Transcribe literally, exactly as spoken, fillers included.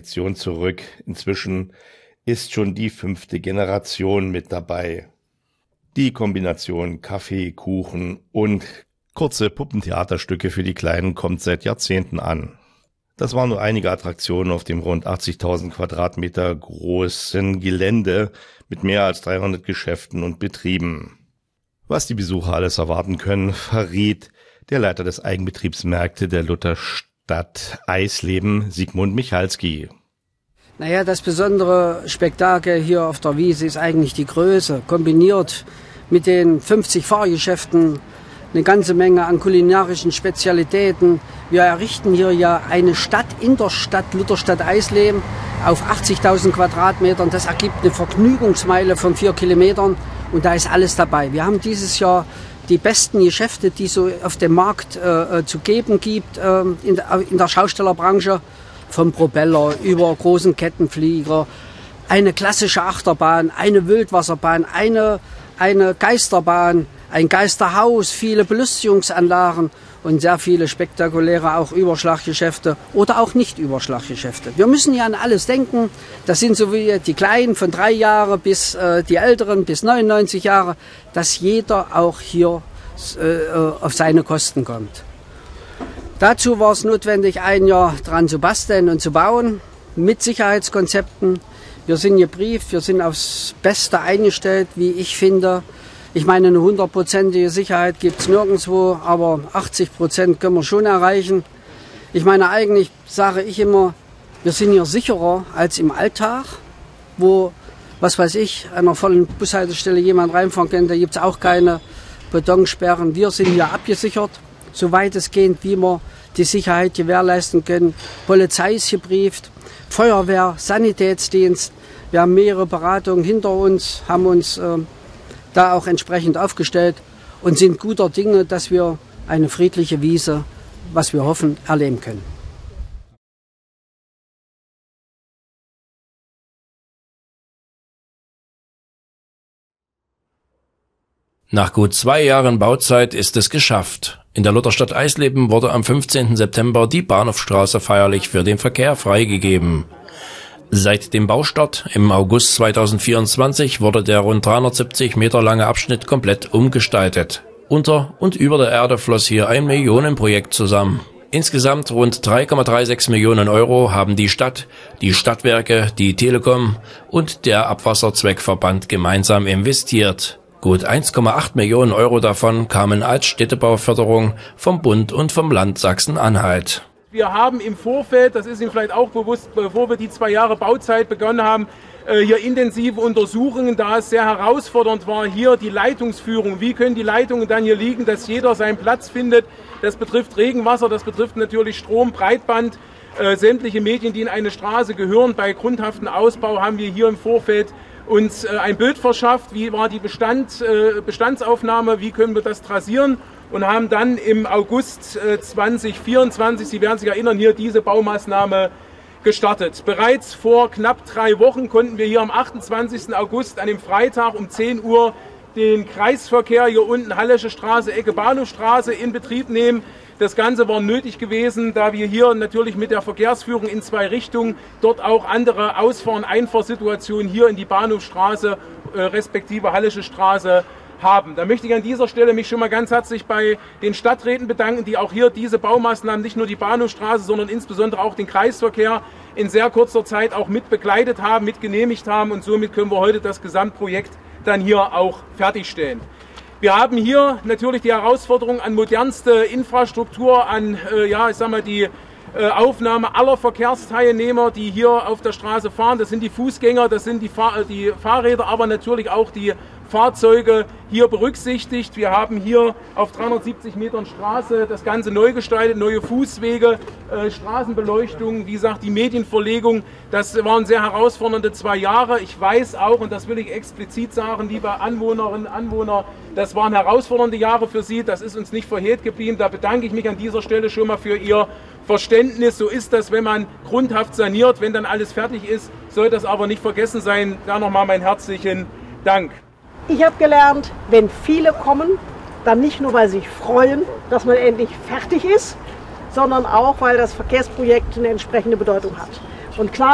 Tradition zurück. Inzwischen ist schon die fünfte Generation mit dabei. Die Kombination Kaffee, Kuchen und kurze Puppentheaterstücke für die Kleinen kommt seit Jahrzehnten an. Das waren nur einige Attraktionen auf dem rund achtzigtausend Quadratmeter großen Gelände mit mehr als dreihundert Geschäften und Betrieben. Was die Besucher alles erwarten können, verriet der Leiter des Eigenbetriebsmärkte der Lutherstadt Eisleben, Sigmund Michalski. Naja, das besondere Spektakel hier auf der Wiese ist eigentlich die Größe, kombiniert mit den fünfzig Fahrgeschäften, eine ganze Menge an kulinarischen Spezialitäten. Wir errichten hier ja eine Stadt in der Stadt Lutherstadt Eisleben auf achtzigtausend Quadratmetern. Das ergibt eine Vergnügungsmeile von vier Kilometern und da ist alles dabei. Wir haben dieses Jahr die besten Geschäfte, die es so auf dem Markt äh, zu geben gibt äh, in, der, in der Schaustellerbranche. Vom Propeller über großen Kettenflieger, eine klassische Achterbahn, eine Wildwasserbahn, eine, eine Geisterbahn, ein Geisterhaus, viele Belustigungsanlagen und sehr viele spektakuläre auch Überschlaggeschäfte oder auch Nicht-Überschlaggeschäfte. Wir müssen ja an alles denken. Das sind so wie die Kleinen von drei Jahre bis äh, die Älteren bis neunundneunzig Jahre, dass jeder auch hier äh, auf seine Kosten kommt. Dazu war es notwendig, ein Jahr dran zu basteln und zu bauen, mit Sicherheitskonzepten. Wir sind gebrieft, wir sind aufs Beste eingestellt, wie ich finde. Ich meine, eine hundertprozentige Sicherheit gibt es nirgendwo, aber achtzig Prozent können wir schon erreichen. Ich meine, eigentlich sage ich immer, wir sind hier sicherer als im Alltag, wo, was weiß ich, an einer vollen Bushaltestelle jemand reinfahren könnte. Da gibt es auch keine Betonsperren. Wir sind hier abgesichert, so weitestgehend, wie wir die Sicherheit gewährleisten können. Polizei ist gebrieft, Feuerwehr, Sanitätsdienst. Wir haben mehrere Beratungen hinter uns, haben uns äh, da auch entsprechend aufgestellt und sind guter Dinge, dass wir eine friedliche Wiese, was wir hoffen, erleben können. Nach gut zwei Jahren Bauzeit ist es geschafft. In der Lutherstadt Eisleben wurde am fünfzehnten September die Bahnhofstraße feierlich für den Verkehr freigegeben. Seit dem Baustart im August zweitausendvierundzwanzig wurde der rund dreihundertsiebzig Meter lange Abschnitt komplett umgestaltet. Unter und über der Erde floss hier ein Millionenprojekt zusammen. Insgesamt rund drei Komma sechsunddreißig Millionen Euro haben die Stadt, die Stadtwerke, die Telekom und der Abwasserzweckverband gemeinsam investiert. Gut eins Komma acht Millionen Euro davon kamen als Städtebauförderung vom Bund und vom Land Sachsen-Anhalt. Wir haben im Vorfeld, das ist Ihnen vielleicht auch bewusst, bevor wir die zwei Jahre Bauzeit begonnen haben, hier intensive Untersuchungen, da es sehr herausfordernd war, hier die Leitungsführung, wie können die Leitungen dann hier liegen, dass jeder seinen Platz findet. Das betrifft Regenwasser, das betrifft natürlich Strom, Breitband, äh, sämtliche Medien, die in eine Straße gehören. Bei grundhaftem Ausbau haben wir hier im Vorfeld uns äh, ein Bild verschafft, wie war die Bestand, äh, Bestandsaufnahme, wie können wir das trassieren und haben dann im August äh, zweitausendvierundzwanzig, Sie werden sich erinnern, hier diese Baumaßnahme gestartet. Bereits vor knapp drei Wochen konnten wir hier am achtundzwanzigsten August an dem Freitag um zehn Uhr den Kreisverkehr hier unten Hallische Straße, Ecke Bahnhofstraße in Betrieb nehmen. Das Ganze war nötig gewesen, da wir hier natürlich mit der Verkehrsführung in zwei Richtungen dort auch andere Ausfahr- und Einfahrsituationen hier in die Bahnhofstraße äh, respektive Hallische Straße haben. Da möchte ich an dieser Stelle mich schon mal ganz herzlich bei den Stadträten bedanken, die auch hier diese Baumaßnahmen, nicht nur die Bahnhofstraße, sondern insbesondere auch den Kreisverkehr in sehr kurzer Zeit auch mit begleitet haben, mit genehmigt haben und somit können wir heute das Gesamtprojekt dann hier auch fertigstellen. Wir haben hier natürlich die Herausforderung an modernste Infrastruktur, an äh, ja, ich sag mal, die äh, Aufnahme aller Verkehrsteilnehmer, die hier auf der Straße fahren. Das sind die Fußgänger, das sind die, Fahr- die Fahrräder, aber natürlich auch die Fahrzeuge hier berücksichtigt. Wir haben hier auf dreihundertsiebzig Metern Straße das Ganze neu gestaltet, neue Fußwege, äh, Straßenbeleuchtung, wie gesagt, die Medienverlegung. Das waren sehr herausfordernde zwei Jahre. Ich weiß auch, und das will ich explizit sagen, liebe Anwohnerinnen und Anwohner, das waren herausfordernde Jahre für Sie. Das ist uns nicht verhehlt geblieben. Da bedanke ich mich an dieser Stelle schon mal für Ihr Verständnis. So ist das, wenn man grundhaft saniert. Wenn dann alles fertig ist, soll das aber nicht vergessen sein. Da nochmal meinen herzlichen Dank. Ich habe gelernt, wenn viele kommen, dann nicht nur, weil sie sich freuen, dass man endlich fertig ist, sondern auch, weil das Verkehrsprojekt eine entsprechende Bedeutung hat. Und klar